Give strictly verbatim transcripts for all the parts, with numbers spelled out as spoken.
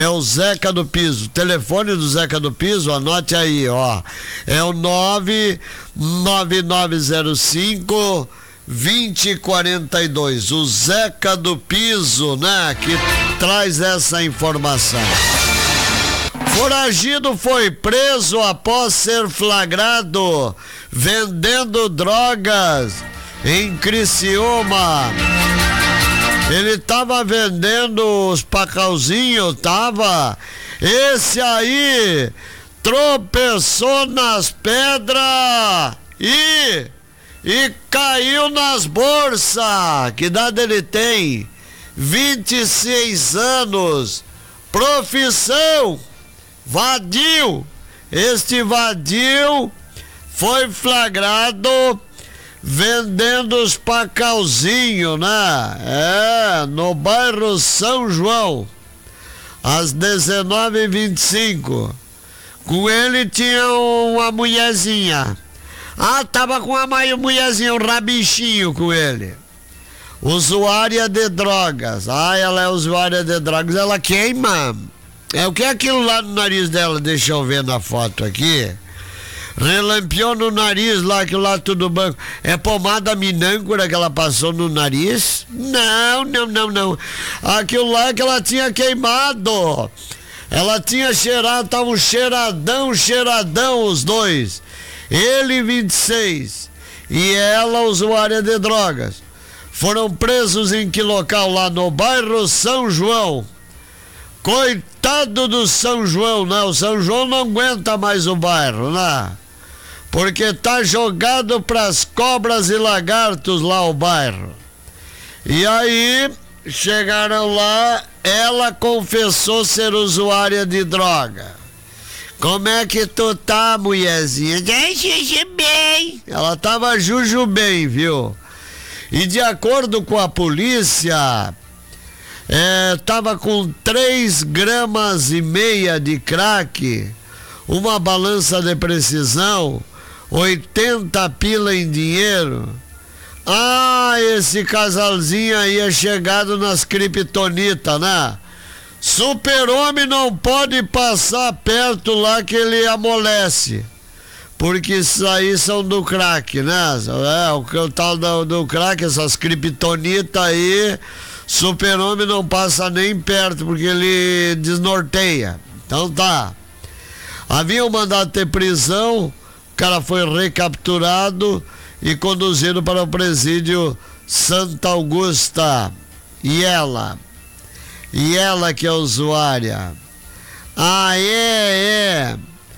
É o Zeca do Piso. Telefone do Zeca do Piso, anote aí, ó. É o nove nove nove zero cinco dois zero quatro dois. O Zeca do Piso, né? Que traz essa informação. Foragido foi preso após ser flagrado vendendo drogas em Criciúma. Ele tava vendendo os pacauzinhos, tava. Esse aí tropeçou nas pedras e, e caiu nas bolsas. Que idade ele tem? vinte e seis anos. Profissão: vadio. Este vadio foi flagrado vendendo os pacauzinhos, né? É, no bairro São João, às dezenove e vinte e cinco. Com ele tinha uma mulherzinha. Ah, tava com uma mulherzinha, um rabichinho com ele. Usuária de drogas. Ah, ela é usuária de drogas, ela queima. É, o que é aquilo lá no nariz dela? Deixa eu ver na foto aqui. Relampiou no nariz lá, aquilo lá tudo branco. É pomada minâncora que ela passou no nariz? Não, não, não, não. Aquilo lá que ela tinha queimado. Ela tinha cheirado, tava um cheiradão, cheiradão os dois. Ele vinte e seis e ela usuária de drogas. Foram presos em que local? Lá no bairro São João. Coitado do São João, né? O São João não aguenta mais o bairro, né? Porque tá jogado pras cobras e lagartos lá o bairro. E aí, chegaram lá, ela confessou ser usuária de droga. Como é que tu tá, mulherzinha? Ai, juju bem. Ela tava juju bem, viu? E de acordo com a polícia, é, tava com três gramas e meia de crack, uma balança de precisão, oitenta pila em dinheiro. Ah, esse casalzinho aí é chegado nas criptonitas, né? Super-homem não pode passar perto lá que ele amolece. Porque isso aí são do crack, né? É, o, o tal do, do crack, essas criptonitas aí, super-homem não passa nem perto, porque ele desnorteia. Então tá. Havia um mandado de prisão, o cara foi recapturado e conduzido para o presídio Santa Augusta. E ela? E ela que é usuária? Ah, é, é.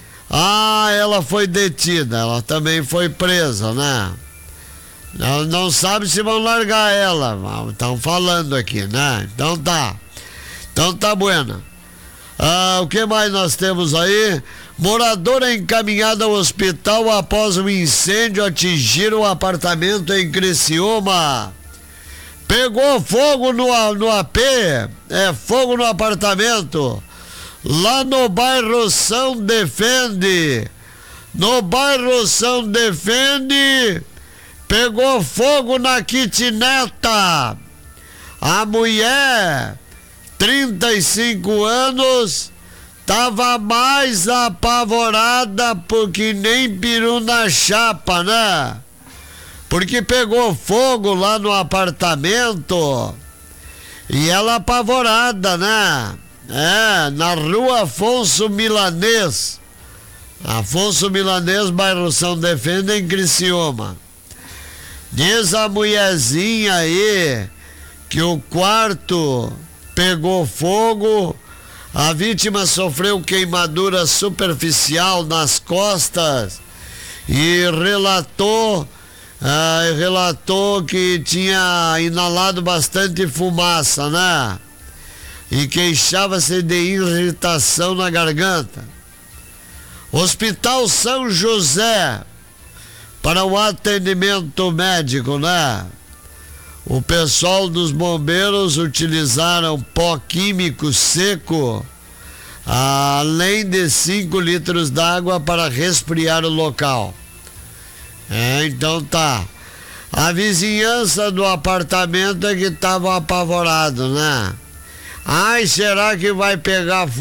Ah, ela foi detida, ela também foi presa, né? Não, não sabe se vão largar ela, estão falando aqui, né? Então tá. Então tá buena. Ah, o que mais nós temos aí? Moradora encaminhada ao hospital após um incêndio atingir um apartamento em Criciúma. Pegou fogo no, no A P, é fogo no apartamento, lá no bairro São Defende. No bairro São Defende, pegou fogo na kitneta. A mulher, trinta e cinco anos, tava mais apavorada porque nem peru na chapa, né? Porque pegou fogo lá no apartamento e ela apavorada, né? É, na rua Afonso Milanês. Afonso Milanês, bairro São Defende, em Criciúma. Diz a mulherzinha aí que o quarto pegou fogo, a vítima sofreu queimadura superficial nas costas e relatou, ah, relatou que tinha inalado bastante fumaça, né? E queixava-se de irritação na garganta. Hospital São José, para o atendimento médico, né? O pessoal dos bombeiros utilizaram pó químico seco, além de cinco litros d'água para resfriar o local. É, então tá. A vizinhança do apartamento é que estavam apavorados, né? Ai, será que vai pegar fogo?